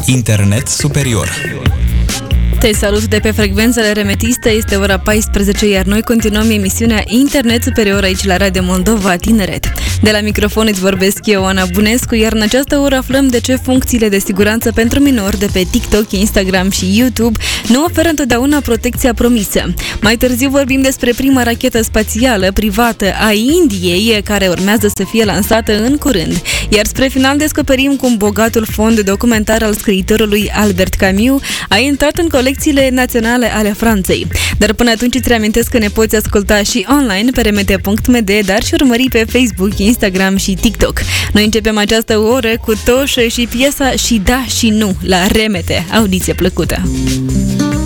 Internet superior. Te salut de pe frecvențele remetiste, este ora 14, iar noi continuăm emisiunea Internet Superior aici la Radio Moldova Tineret. De la microfon îți vorbesc eu, Ana Bunescu, iar în această oră aflăm de ce funcțiile de siguranță pentru minori de pe TikTok, Instagram și YouTube nu oferă întotdeauna protecția promisă. Mai târziu vorbim despre prima rachetă spațială privată a Indiei, care urmează să fie lansată în curând. Iar spre final descoperim cum bogatul fond documentar al scriitorului Albert Camus a intrat în colecțiile naționale ale Franței. Dar până atunci îți reamintesc că ne poți asculta și online pe rmt.md, dar și urmări pe Facebook, Instagram și TikTok. Noi începem această oră cu Toșe și piesa Și da și nu la Remete. Audiție plăcută!